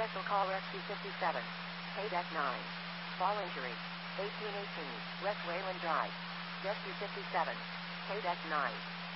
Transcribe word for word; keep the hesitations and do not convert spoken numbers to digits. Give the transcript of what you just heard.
Special call Rescue fifty-seven. K-Deck nine. Fall injury. eighteen eighteen, West Wayland Drive. Rescue fifty-seven. K-Deck nine.